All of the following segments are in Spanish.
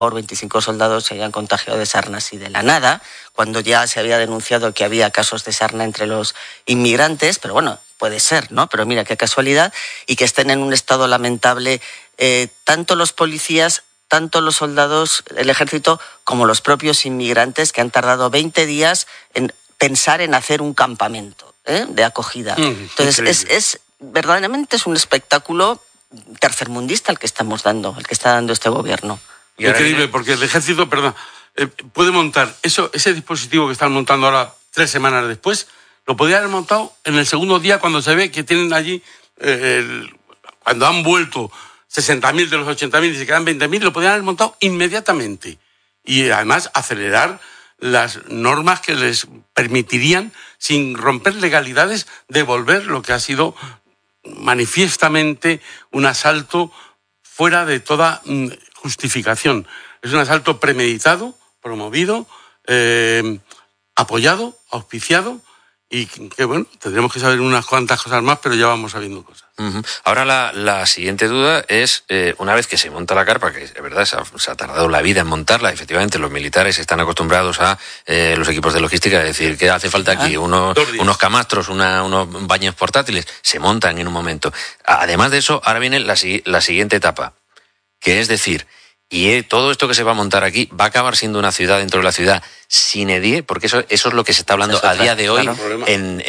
25 soldados se hayan contagiado de sarna así de la nada, cuando ya se había denunciado que había casos de sarna entre los inmigrantes, pero bueno, puede ser, ¿no? Pero mira qué casualidad, y que estén en un estado lamentable tanto los policías, tanto los soldados, el ejército, como los propios inmigrantes, que han tardado 20 días en pensar en hacer un campamento de acogida. Entonces, verdaderamente es un espectáculo tercermundista el que estamos dando, el que está dando este gobierno. Increíble, porque el ejército, puede montar ese dispositivo que están montando ahora 3 semanas después, lo podría haber montado en el segundo día cuando se ve que tienen allí, cuando han vuelto 60.000 de los 80.000 y se quedan 20.000, lo podrían haber montado inmediatamente. Y además acelerar las normas que les permitirían, sin romper legalidades, devolver lo que ha sido manifiestamente un asalto fuera de toda justificación. Es un asalto premeditado, promovido, apoyado, auspiciado, y que bueno, tendremos que saber unas cuantas cosas más, pero ya vamos sabiendo cosas. Ahora la siguiente duda es, una vez que se monta la carpa, que es verdad, se ha tardado la vida en montarla, efectivamente los militares están acostumbrados a los equipos de logística, es decir, que hace falta aquí unos camastros, unos baños portátiles, se montan en un momento. Además de eso, ahora viene la siguiente etapa, que es decir, y todo esto que se va a montar aquí va a acabar siendo una ciudad dentro de la ciudad sin edie, porque eso es lo que se está hablando a día de hoy. Claro.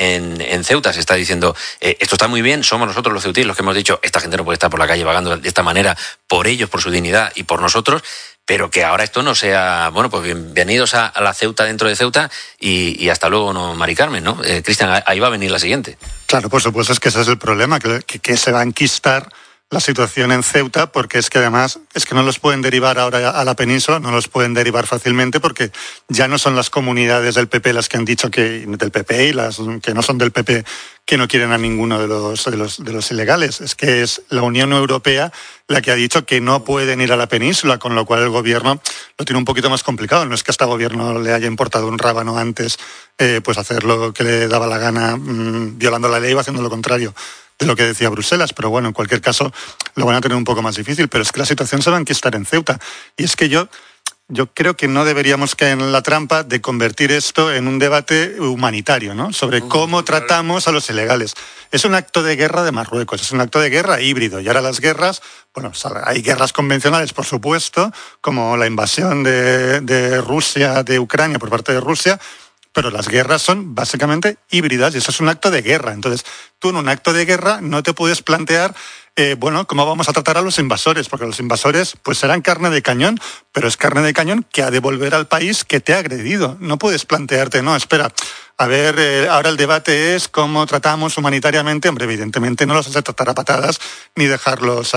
En Ceuta se está diciendo, esto está muy bien, somos nosotros los ceutíes los que hemos dicho, esta gente no puede estar por la calle vagando de esta manera, por ellos, por su dignidad y por nosotros, pero que ahora esto no sea, bueno, pues bienvenidos a la Ceuta dentro de Ceuta y hasta luego, no, Mari Carmen, ¿no? Cristian, ahí va a venir la siguiente. Claro, por supuesto, es que ese es el problema, que se va a enquistar la situación en Ceuta, porque es que además no los pueden derivar ahora a la península, no los pueden derivar fácilmente, porque ya no son las comunidades del PP las que han dicho que del PP y las que no son del PP que no quieren a ninguno de los ilegales. Es que es la Unión Europea la que ha dicho que no pueden ir a la península, con lo cual el gobierno lo tiene un poquito más complicado. No es que a este gobierno le haya importado un rábano antes pues hacer lo que le daba la gana, violando la ley o haciendo lo contrario de lo que decía Bruselas, pero bueno, en cualquier caso lo van a tener un poco más difícil, pero es que la situación se va a enquistar en Ceuta, y es que yo creo que no deberíamos caer en la trampa de convertir esto en un debate humanitario, ¿no? Sobre cómo tratamos a los ilegales. Es un acto de guerra de Marruecos, es un acto de guerra híbrido, y ahora las guerras, bueno, hay guerras convencionales, por supuesto, como la invasión de Rusia, de Ucrania por parte de Rusia, pero las guerras son básicamente híbridas y eso es un acto de guerra. Entonces, tú en un acto de guerra no te puedes plantear, cómo vamos a tratar a los invasores, porque los invasores pues serán carne de cañón, pero es carne de cañón que ha de volver al país que te ha agredido. No puedes plantearte, no, espera, a ver, ahora el debate es cómo tratamos humanitariamente. Hombre, evidentemente no los has de tratar a patadas ni dejarlos,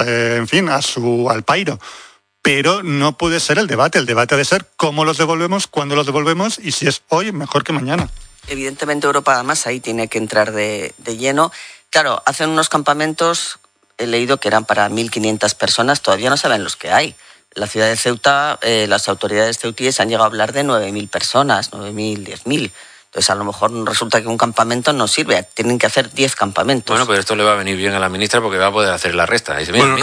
al pairo. Pero no puede ser el debate ha de ser cómo los devolvemos, cuándo los devolvemos y si es hoy, mejor que mañana. Evidentemente Europa además ahí tiene que entrar de lleno. Claro, hacen unos campamentos, he leído que eran para 1.500 personas, todavía no saben los que hay. La ciudad de Ceuta, las autoridades ceutíes han llegado a hablar de 9.000 personas, 9.000, 10.000. Entonces, a lo mejor resulta que un campamento no sirve, tienen que hacer 10 campamentos. Bueno, pero esto le va a venir bien a la ministra porque va a poder hacer la resta. Dice, bueno,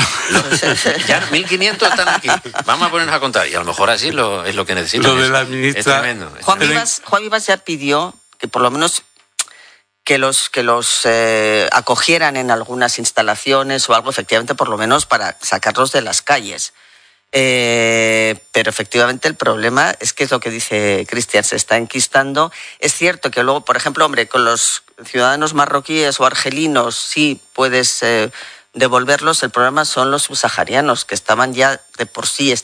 ya 1.500 están aquí, vamos a ponernos a contar. Y a lo mejor así es lo que necesitan. Lo de la ministra... Es tremendo. Juan Vivas ya pidió que por lo menos que los acogieran en algunas instalaciones o algo, efectivamente, por lo menos para sacarlos de las calles. Pero efectivamente el problema es que es lo que dice Cristian, se está enquistando. Es cierto que luego, por ejemplo, con los ciudadanos marroquíes o argelinos sí puedes devolverlos. El problema son los subsaharianos, que estaban ya de por sí,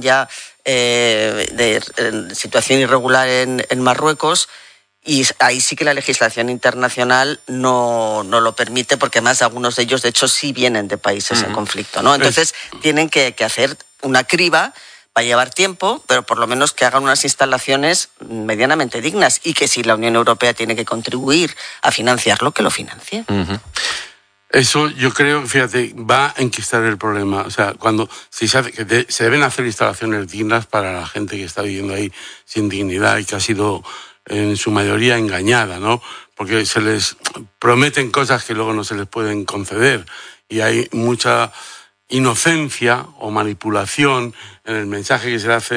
en situación irregular en Marruecos. Y ahí sí que la legislación internacional no lo permite, porque además algunos de ellos, de hecho, sí vienen de países en conflicto, ¿no? Entonces tienen que hacer una criba, va a llevar tiempo, pero por lo menos que hagan unas instalaciones medianamente dignas, y que si la Unión Europea tiene que contribuir a financiarlo, que lo financie. Eso yo creo, fíjate, va a enquistar el problema. O sea, cuando se deben hacer instalaciones dignas para la gente que está viviendo ahí sin dignidad y que ha sido en su mayoría engañada, ¿no? Porque se les prometen cosas que luego no se les pueden conceder, y hay mucha inocencia o manipulación en el mensaje que se le hace